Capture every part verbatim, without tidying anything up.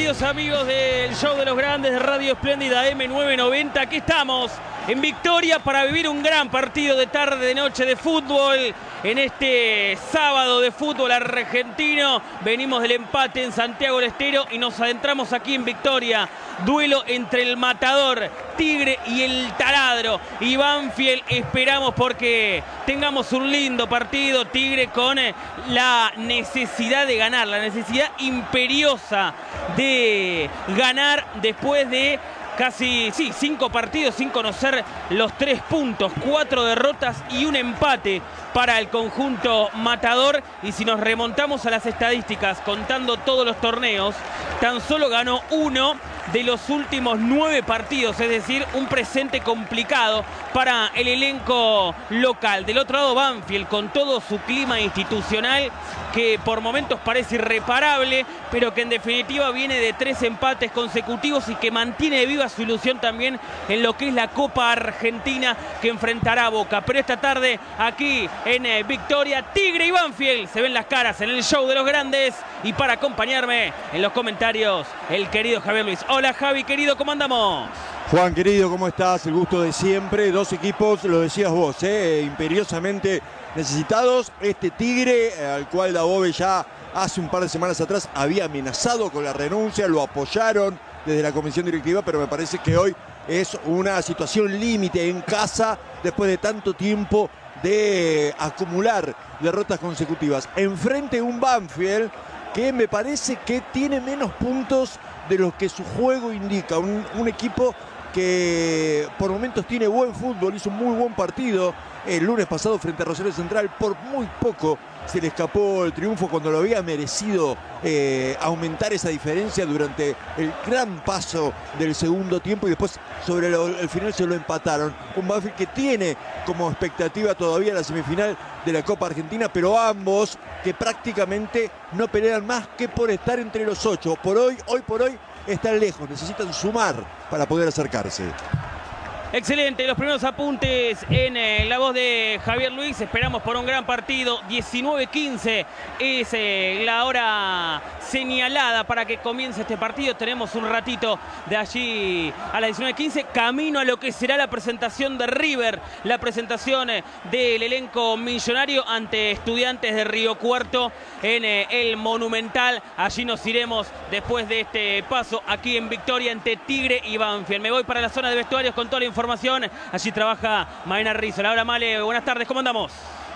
queridos amigos del Show de los Grandes de Radio Espléndida M novecientos noventa. Aquí estamos en Victoria para vivir un gran partido de tarde, de noche de fútbol. En este sábado de fútbol argentino venimos del empate en Santiago del Estero y nos adentramos aquí en Victoria. Duelo entre el Matador, Tigre y el Taladro. Y Banfield esperamos porque tengamos un lindo partido. Tigre con la necesidad de ganar, la necesidad imperiosa de ganar después de casi, sí, cinco partidos sin conocer los tres puntos, cuatro derrotas y un empate para el conjunto Matador. Y si nos remontamos a las estadísticas, contando todos los torneos, tan solo ganó uno de los últimos nueve partidos, es decir, un presente complicado para el elenco local. Del otro lado, Banfield, con todo su clima institucional, que por momentos parece irreparable, pero que en definitiva viene de tres empates consecutivos y que mantiene viva su ilusión también en lo que es la Copa Argentina, que enfrentará a Boca. Pero esta tarde, aquí en eh, Victoria, Tigre y Banfield se ven las caras en el Show de los Grandes. Y para acompañarme en los comentarios, el querido Javier Luis. Hola Javi, querido, ¿cómo andamos? Juan, querido, ¿cómo estás? El gusto de siempre. Dos equipos, lo decías vos, ¿eh? imperiosamente necesitados. Este Tigre, al cual Dabove ya hace un par de semanas atrás había amenazado con la renuncia, lo apoyaron desde la comisión directiva, pero me parece que hoy es una situación límite en casa después de tanto tiempo de acumular derrotas consecutivas. Enfrente un Banfield que me parece que tiene menos puntos de los que su juego indica. Un, un equipo que por momentos tiene buen fútbol, hizo un muy buen partido el lunes pasado frente a Rosario Central. Por muy poco se le escapó el triunfo cuando lo había merecido eh, aumentar esa diferencia durante el gran paso del segundo tiempo, y después sobre lo, el final se lo empataron. Un Banfield que tiene como expectativa todavía la semifinal de la Copa Argentina, pero ambos que prácticamente no pelean más que por estar entre los ocho. Por hoy, hoy por hoy están lejos, necesitan sumar para poder acercarse. Excelente, los primeros apuntes en eh, la voz de Javier Luis. Esperamos por un gran partido. diecinueve quince es eh, la hora señalada para que comience este partido. Tenemos un ratito de allí a las diecinueve quince. Camino a lo que será la presentación de River. La presentación eh, del elenco millonario ante Estudiantes de Río Cuarto en eh, el Monumental. Allí nos iremos después de este paso aquí en Victoria entre Tigre y Banfield. Me voy para la zona de vestuarios con toda la información. Allí trabaja Maena Rizzo. Laura Male, buenas tardes, ¿cómo andamos?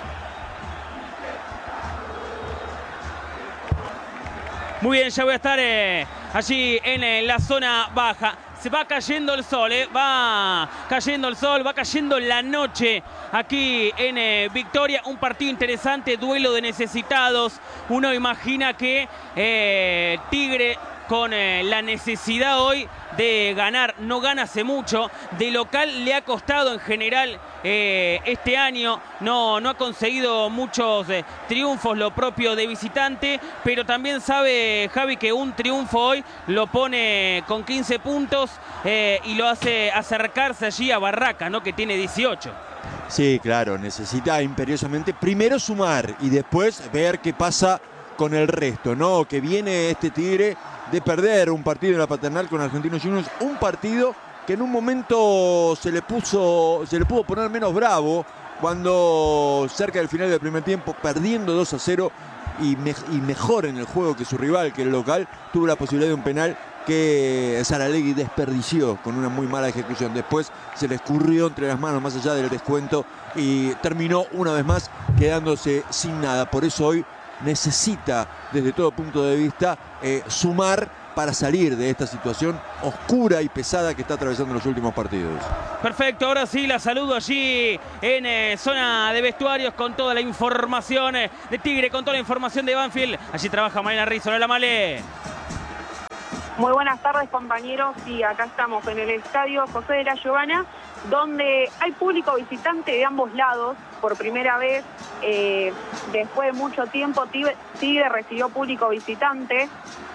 Muy bien, ya voy a estar eh, allí en eh, la zona baja. Se va cayendo el sol, eh, va cayendo el sol, va cayendo la noche aquí en eh, Victoria. Un partido interesante, duelo de necesitados. Uno imagina que eh, Tigre, con eh, la necesidad hoy de ganar, no gana hace mucho, de local le ha costado en general eh, este año, no, no ha conseguido muchos eh, triunfos, lo propio de visitante, pero también sabe Javi que un triunfo hoy lo pone con quince puntos eh, y lo hace acercarse allí a Barraca, ¿no? Que tiene dieciocho. Sí, claro, necesita imperiosamente primero sumar y después ver qué pasa con el resto, ¿no? Que viene este Tigre de perder un partido en la Paternal con Argentinos Juniors, un partido que en un momento se le puso, se le pudo poner menos bravo cuando cerca del final del primer tiempo, perdiendo dos a cero y, me, y mejor en el juego que su rival, que el local, tuvo la posibilidad de un penal que Saralegui desperdició con una muy mala ejecución. Después se le escurrió entre las manos más allá del descuento y terminó una vez más quedándose sin nada. Por eso hoy necesita, desde todo punto de vista, eh, sumar para salir de esta situación oscura y pesada que está atravesando los últimos partidos. Perfecto, ahora sí la saludo allí en eh, zona de vestuarios con toda la información eh, de Tigre, con toda la información de Banfield. Allí trabaja Maena Rizzo. Hola Male. Muy buenas tardes, compañeros, y acá estamos en el estadio José de la Giovana, donde hay público visitante de ambos lados. Por primera vez eh, después de mucho tiempo Tigre, Tigre recibió público visitante.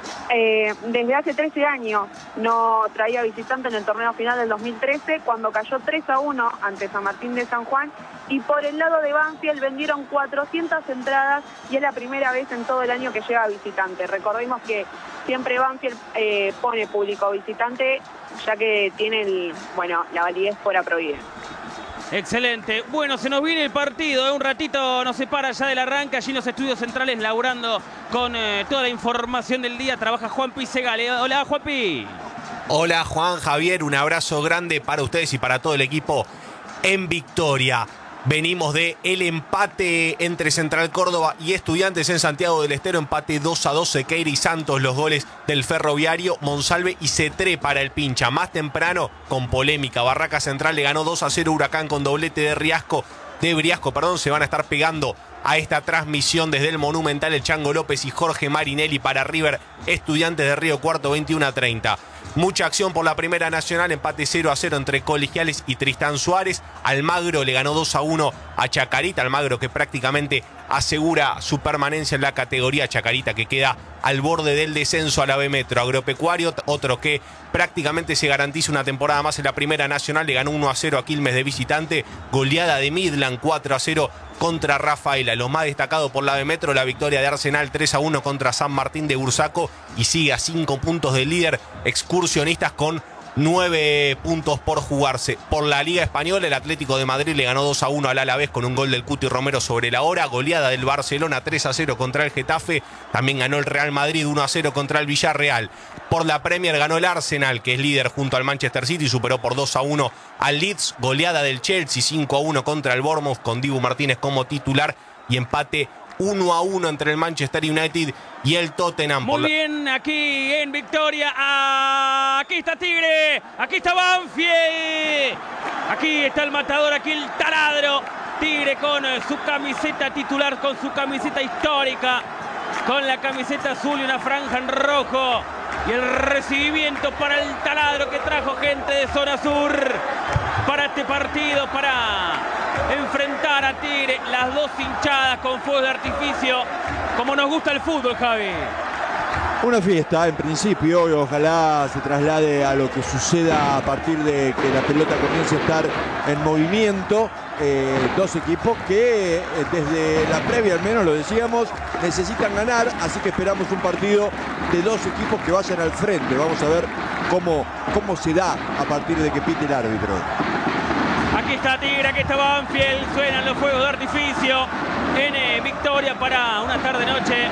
Eh, desde hace trece años no traía visitante en el torneo final del dos mil trece, cuando cayó tres a uno ante San Martín de San Juan. Y por el lado de Banfield vendieron cuatrocientas entradas y es la primera vez en todo el año que llega visitante. Recordemos que siempre Banfield eh, pone público visitante, ya que tiene el, bueno, la validez fuera prohibida. Excelente. Bueno, se nos viene el partido. ¿eh? Un ratito nos separa ya del arranque. Allí en los estudios centrales laburando con eh, toda la información del día. Trabaja Juanpi Segale. Hola, Juanpi. Hola, Juan, Javier. Un abrazo grande para ustedes y para todo el equipo en Victoria. Venimos de el empate entre Central Córdoba y Estudiantes en Santiago del Estero. Empate dos a dos. Sequeira y Santos, los goles del Ferroviario. Monsalve y Cetré para el pincha. Más temprano, con polémica, Barraca Central le ganó dos a cero Huracán con doblete de Riasco. De Briasco, perdón, se van a estar pegando a esta transmisión desde el Monumental el Chango López y Jorge Marinelli para River. Estudiantes de Río Cuarto, veintiuno a treinta. Mucha acción por la Primera Nacional, empate cero a cero entre Colegiales y Tristán Suárez. Almagro le ganó dos a uno a Chacarita, Almagro que prácticamente asegura su permanencia en la categoría. Chacarita que queda al borde del descenso a la B Metro. Agropecuario, otro que prácticamente se garantiza una temporada más en la Primera Nacional, le ganó uno a cero a Quilmes de visitante. Goleada de Midland, cuatro a cero contra Rafaela. Lo más destacado por la B Metro, la victoria de Arsenal tres a uno contra San Martín de Bursaco y sigue a cinco puntos del líder. Excursionistas con nueve puntos por jugarse. Por la Liga Española, el Atlético de Madrid le ganó dos a uno al Alavés con un gol del Cuti Romero sobre la hora. Goleada del Barcelona tres a cero contra el Getafe. También ganó el Real Madrid uno a cero contra el Villarreal. Por la Premier ganó el Arsenal, que es líder junto al Manchester City, superó por dos a uno al Leeds. Goleada del Chelsea cinco a uno contra el Bournemouth con Dibu Martínez como titular y empate uno a uno entre el Manchester United y el Tottenham. Muy bien, aquí en Victoria. Ah, aquí está Tigre, aquí está Banfield, aquí está el matador, aquí el taladro. Tigre con su camiseta titular, con su camiseta histórica, con la camiseta azul y una franja en rojo. Y el recibimiento para el taladro que trajo gente de zona sur para este partido, para enfrentar a Tigre. Las dos hinchadas con fuegos de artificio, como nos gusta el fútbol, Javi. Una fiesta en principio y ojalá se traslade a lo que suceda a partir de que la pelota comience a estar en movimiento. Eh, dos equipos que eh, desde la previa al menos lo decíamos necesitan ganar, así que esperamos un partido de dos equipos que vayan al frente. Vamos a ver cómo, cómo se da a partir de que pite el árbitro. Aquí está Tigre, aquí está Banfield, suenan los fuegos de artificio en eh, Victoria para una tarde-noche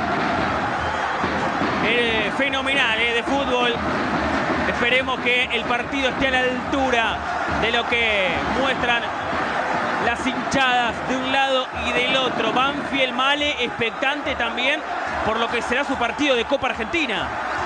eh, fenomenal eh, de fútbol. Esperemos que el partido esté a la altura de lo que muestran las hinchadas de un lado y del otro. Banfield Male expectante también por lo que será su partido de Copa Argentina.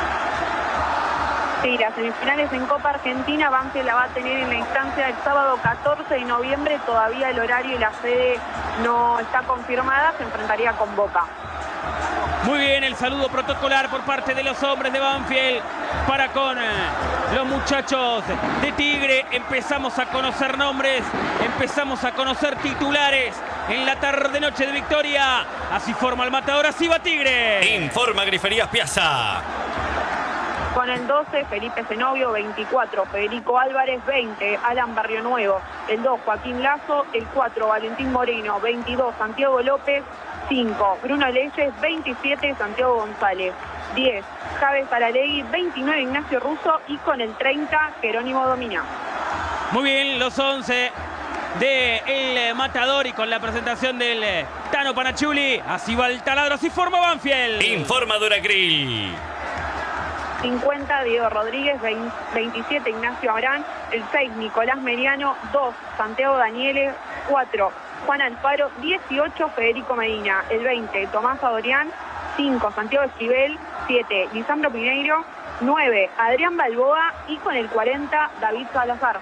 Sí, las semifinales en Copa Argentina, Banfield la va a tener en la instancia del sábado catorce de noviembre. Todavía el horario y la sede no está confirmada, se enfrentaría con Boca. Muy bien, el saludo protocolar por parte de los hombres de Banfield para con eh, los muchachos de Tigre. Empezamos a conocer nombres, empezamos a conocer titulares en la tarde-noche de Victoria. Así forma el matador, así va Tigre. Informa Griferías Piazza. Con el doce, Felipe Zenobio, veinticuatro, Federico Álvarez, veinte, Alan Barrio Nuevo, el dos, Joaquín Lazo, el cuatro, Valentín Moreno, veintidós, Santiago López, cinco, Bruno Leyes, veintisiete, Santiago González, diez, Javes Aralegui, veintinueve, Ignacio Russo y con el treinta, Jerónimo Domina. Muy bien, los once de el matador y con la presentación del Tano Panachuli. Así va el taladro, así forma Banfield. Informa Duracril. cincuenta, Diego Rodríguez, veintisiete, Ignacio Abrán, el seis, Nicolás Meriano, dos, Santiago Daniele, cuatro, Juan Alfaro, dieciocho, Federico Medina, el veinte, Tomás Adorián, cinco, Santiago Esquivel, siete, Lisandro Pineiro, nueve, Adrián Balboa y con el cuarenta, David Salazar.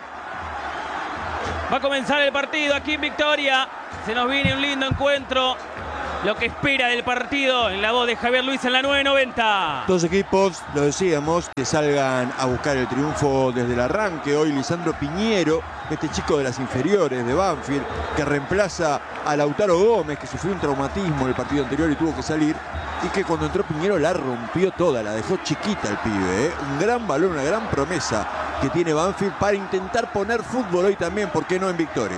Va a comenzar el partido aquí en Victoria. Se nos viene un lindo encuentro lo que espera del partido en la voz de Javier Luis en la nueve noventa. Dos equipos, lo decíamos, que salgan a buscar el triunfo desde el arranque. Hoy Lisandro Piñero, este chico de las inferiores de Banfield, que reemplaza a Lautaro Gómez, que sufrió un traumatismo en el partido anterior y tuvo que salir, y que cuando entró Piñero la rompió toda, la dejó chiquita el pibe, ¿eh? Un gran valor, una gran promesa que tiene Banfield para intentar poner fútbol hoy también, ¿por qué no en Victoria?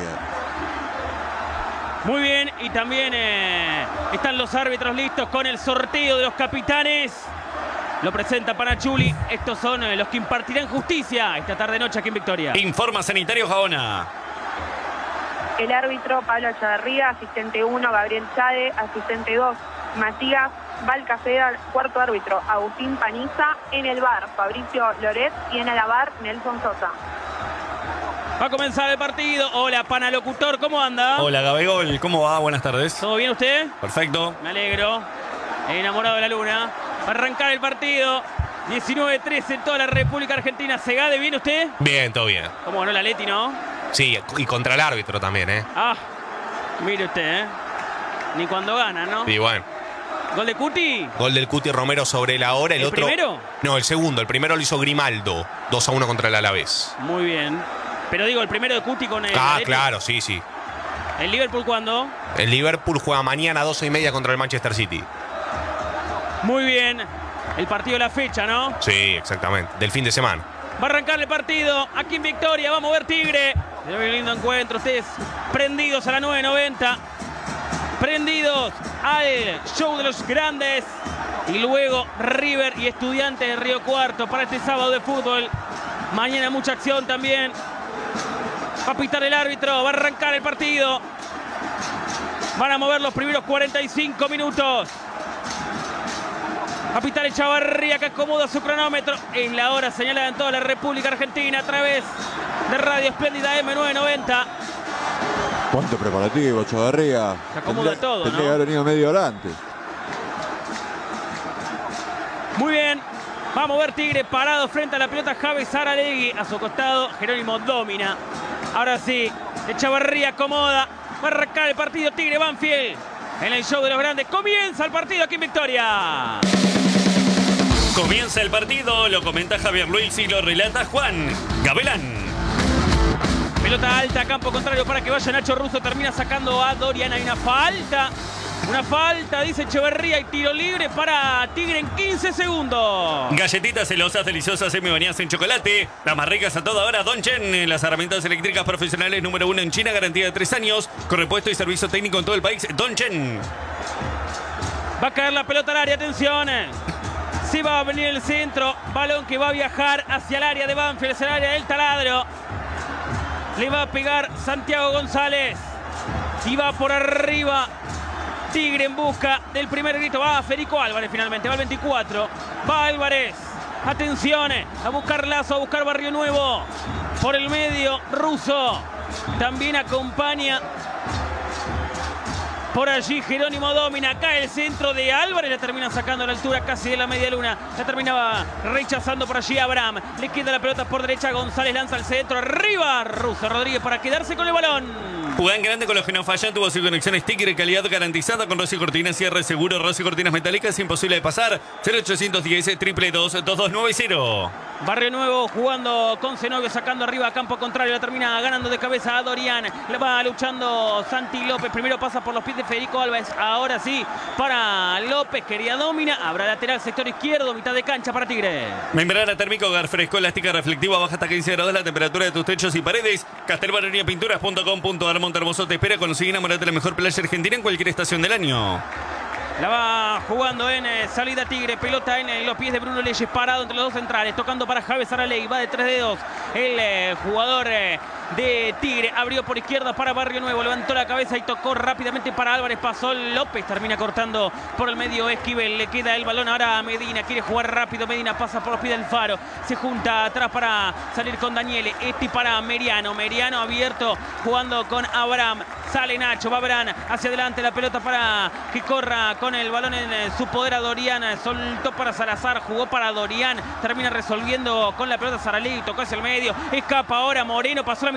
Muy bien, y también eh, están los árbitros listos con el sorteo de los capitanes. Lo presenta Panachuli. Estos son eh, los que impartirán justicia esta tarde-noche aquí en Victoria. Informa Sanitario Gaona. El árbitro Pablo Echeverría, asistente uno Gabriel Chade, asistente dos Matías Balcaceda, cuarto árbitro Agustín Paniza, en el V A R Fabricio Loret y en el V A R Nelson Sosa. Va a comenzar el partido. Hola, Panalocutor, ¿cómo anda? Hola, Gabegol, ¿cómo va? Buenas tardes. ¿Todo bien usted? Perfecto. Me alegro. Enamorado de la luna. Va a arrancar el partido. diecinueve trece en toda la República Argentina. ¿Segade bien usted? Bien, todo bien. ¿Cómo ganó la Leti, no? Sí, y contra el árbitro también, ¿eh? Ah, mire usted, ¿eh? Ni cuando gana, ¿no? Sí, bueno. Gol de Cuti. Gol del Cuti Romero sobre la hora. El, ¿El otro. primero? No, el segundo. El primero lo hizo Grimaldo. dos a uno contra el Alavés. Muy bien. Pero digo, el primero de Cuti con el. Ah, Leti. claro, sí, sí. ¿El Liverpool cuándo? El Liverpool juega mañana a doce y media contra el Manchester City. Muy bien. El partido de la fecha, ¿no? Sí, exactamente. Del fin de semana. Va a arrancar el partido aquí en Victoria. Vamos a ver Tigre. Un lindo encuentro. Ustedes prendidos a la nueve noventa. Prendidos al show de los grandes. Y luego River y Estudiantes de Río Cuarto para este sábado de fútbol. Mañana mucha acción también. Va a pitar el árbitro. Va a arrancar el partido. Van a mover los primeros cuarenta y cinco minutos. Va a pitar el Chavarría, que acomoda su cronómetro. Es la hora señalada en toda la República Argentina a través de Radio Espléndida M nueve noventa. ¿Cuánto preparativo, Chavarría? Se acomoda Tendría- todo, Tendría ¿no? que haber venido medio hora antes. Muy bien. Va a mover Tigre parado frente a la pelota Javi Saralegui. A su costado Jerónimo Domina. Ahora sí, de Chavarría acomoda. Va a arrancar el partido Tigre Banfield. En el show de los grandes comienza el partido aquí en Victoria. Comienza el partido, lo comenta Javier Luis y lo relata Juan Gavilán. Pelota alta, campo contrario para que vaya Nacho Russo. Termina sacando a Dorian. Hay una falta. Una falta, dice Echeverría, y tiro libre para Tigre en quince segundos. Galletitas celosas, deliciosas, semi-bañadas en chocolate. Las más ricas a toda hora. Don Chen, las herramientas eléctricas profesionales número uno en China, garantía de tres años, con repuesto y servicio técnico en todo el país. Don Chen. Va a caer la pelota al área, atención. Sí va a venir el centro. Balón que va a viajar hacia el área de Banfield, hacia el área del taladro. Le va a pegar Santiago González. Y va por arriba. Tigre en busca del primer grito. Va Federico Álvarez finalmente. Va el veinticuatro. Va Álvarez. Atención. A buscar Lazo, a buscar Barrio Nuevo. Por el medio, Russo. También acompaña por allí Jerónimo Domina. Cae el centro de Álvarez. La termina sacando a la altura casi de la media luna. La terminaba rechazando por allí Abraham. Le queda la pelota por derecha. González lanza al centro. Arriba Russo Rodríguez para quedarse con el balón. Jugá en grande con los que no fallan. Tuvo su conexiones Tigre, calidad garantizada con Rossi Cortinas, cierre seguro, Rossi Cortinas metálicas, imposible de pasar. cero ochocientos diez, triple dos, dos dos nueve cero. Barrio Nuevo jugando con Zenobio, sacando arriba a campo contrario. La termina ganando de cabeza a Dorian. Le va luchando Santi López. Primero pasa por los pies de Federico Álvarez. Ahora sí, para López. Quería Domina. Habrá lateral sector izquierdo, mitad de cancha para Tigre. Membrana térmico, hogar fresco, elástica reflectiva, baja hasta quince grados la temperatura de tus techos y paredes. castelbarería pinturas punto com punto ar. Montermoso te espera. Conocí y enamorate de la mejor playa argentina en cualquier estación del año. La va jugando en eh, salida Tigre. Pelota en eh, los pies de Bruno Leyes. Parado entre los dos centrales. Tocando para Javi Saralegui. Va de tres dedos. El eh, jugador eh, de Tigre. Abrió por izquierda para Barrio Nuevo. Levantó la cabeza y tocó rápidamente para Álvarez. Pasó López. Termina cortando por el medio Esquivel. Le queda el balón ahora a Medina. Quiere jugar rápido. Medina pasa por los pies del Faro. Se junta atrás para salir con Daniele. Este para Meriano. Meriano abierto jugando con Abraham. Sale Nacho. Va Abraham hacia adelante. La pelota para que corra con el balón en su poder a Dorian. Soltó para Salazar. Jugó para Dorian. Termina resolviendo con la pelota Saralegui. Tocó hacia el medio. Escapa ahora Moreno. Pasó la mitad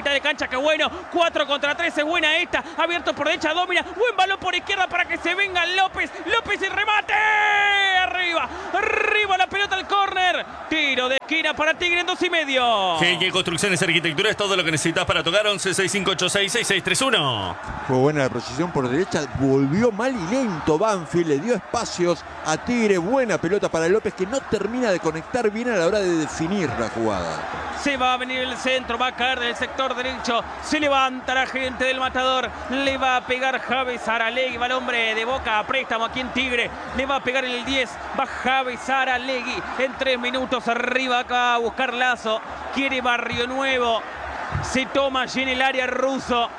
mitad de cancha, qué bueno. cuatro contra tres, es buena esta. Abierto por derecha, domina. Buen balón por izquierda para que se venga López. López y remate. Arriba, arriba la pelota al córner. Tiro de esquina para Tigre en dos y medio. G G Construcciones y Arquitectura es todo lo que necesitas para tocar. Once seis cinco ocho seis seis seis tres uno. Fue buena la precisión por derecha, volvió mal y lento Banfield, le dio espacios a Tigre, buena pelota para López que no termina de conectar bien a la hora de definir la jugada. Se va a venir el centro, va a caer del sector derecho, se levanta la gente del Matador, le va a pegar Javi Saralegui, va el hombre de Boca a préstamo aquí en Tigre, le va a pegar el diez, va Javi Saralegui en tres minutos arriba acá a buscar Lazo, quiere Barrio Nuevo, se toma allí en el área Russo.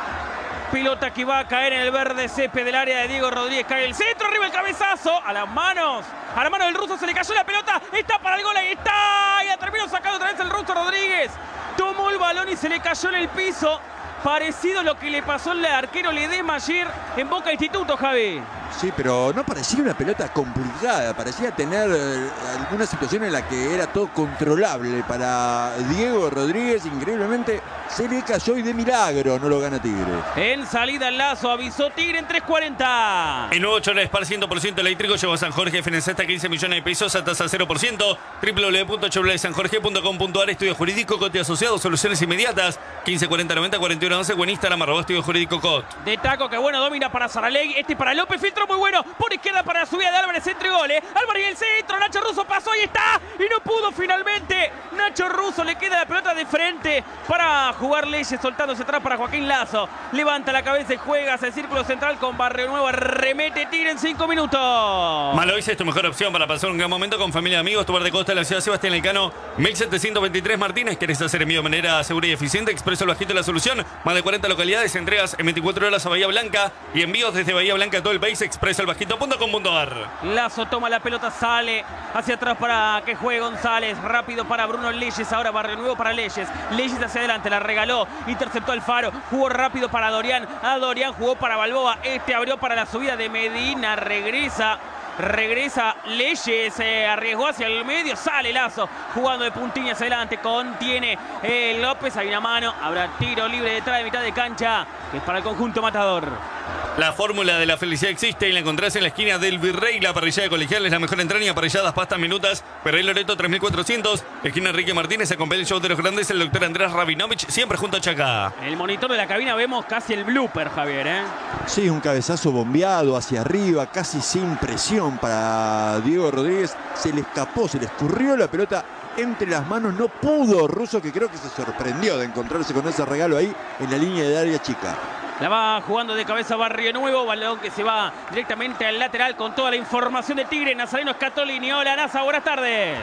Pelota que va a caer en el verde césped del área de Diego Rodríguez. Cae el centro, arriba el cabezazo. A las manos. A la mano del ruso se le cayó la pelota. Está para el gol, ahí está. Y la terminó sacando otra vez el ruso Rodríguez. Tomó el balón y se le cayó en el piso. Parecido a lo que le pasó al arquero Ledesma ayer en Boca Instituto, Javi. Sí, pero no parecía una pelota complicada, parecía tener eh, alguna situación en la que era todo controlable para Diego Rodríguez. Increíblemente se le cayó y de milagro no lo gana Tigre. En salida al Lazo, avisó Tigre en tres cuarenta. En nuevo Chevrolet Spar cien por ciento eléctrico lleva a San Jorge, financiaste quince millones de pesos a tasa cero por ciento. doble u doble u doble u punto chevrolet san jorge punto com punto a r. Estudio jurídico, Cote asociado, soluciones inmediatas. quince cuarenta noventa cuarenta y uno once. Buen Instagram, arroba estudio jurídico Cot. De taco, que bueno, domina para Saralegui. Este para López, filtro muy bueno. Por izquierda para la subida de Álvarez, entre goles. Álvarez y el centro, Nacho Russo pasó, ahí está. Y no pudo finalmente. Nacho Russo le queda la pelota de frente para jugar Leyes, soltándose atrás para Joaquín Lazo. Levanta la cabeza y juega hacia el círculo central con Barrio Nuevo. Remete Tigre en cinco minutos. Malovice es tu mejor opción para pasar un gran momento con familia y amigos. Tu bar de costa de la ciudad Sebastián Elcano, mil setecientos veintitrés Martínez. ¿Querés hacer envío de manera segura y eficiente? Expreso el Bajito la solución. Más de cuarenta localidades, entregas en veinticuatro horas a Bahía Blanca y envíos desde Bahía Blanca a todo el país. Expreso el bajito punto com punto a r. Lazo toma la pelota, sale hacia atrás para que juegue González. Rápido para Bruno Leyes, ahora Barrio Nuevo para Leyes. Leyes hacia adelante, la regaló, interceptó Alfaro. Jugó rápido para Dorian. A Dorian jugó para Balboa. Este abrió para la subida de Medina. Regresa. Regresa Leyes, se arriesgó hacia el medio, sale Lazo, jugando de puntiña hacia adelante, contiene eh, López, hay una mano, habrá tiro libre detrás de mitad de cancha, que es para el conjunto Matador. La fórmula de la felicidad existe y la encontrás en la esquina del Virrey. La parrillada colegial es la mejor entraña, parrilladas, pastas, minutas. Virrey Loreto tres mil cuatrocientos, esquina Enrique Martínez. Acompaña el show de los grandes, el doctor Andrés Rabinovich, siempre junto a Chacá. En el monitor de la cabina vemos casi el blooper, Javier, ¿eh? Sí, un cabezazo bombeado hacia arriba, casi sin presión para Diego Rodríguez. Se le escapó, se le escurrió la pelota entre las manos. No pudo Russo, que creo que se sorprendió de encontrarse con ese regalo ahí en la línea de área chica. La va jugando de cabeza Barrio Nuevo, balón que se va directamente al lateral con toda la información de Tigre. Nazareno Scatolini. Hola, Nasa, buenas tardes.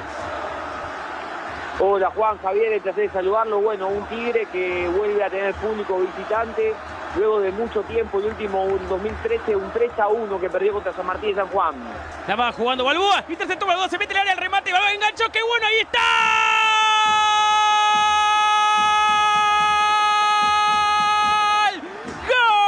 Hola Juan, Javier, el placer de saludarlo. Bueno, un Tigre que vuelve a tener público visitante luego de mucho tiempo, el último un dos mil trece, un tres a uno que perdió contra San Martín de San Juan. La va jugando Balboa, interceptó Balboa, se mete en el área, el remate, Balboa enganchó, qué bueno, ahí está.